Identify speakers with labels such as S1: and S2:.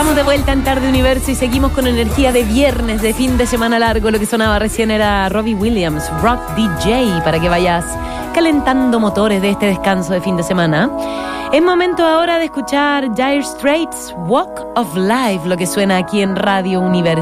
S1: Estamos de vuelta en Tarde Universo y seguimos con energía de viernes, de fin de semana largo. Lo que sonaba recién era Robbie Williams, Rock DJ, para que vayas calentando motores de este descanso de fin de semana. Es momento ahora de escuchar Dire Straits, Walk of Life, lo que suena aquí en Radio Universo.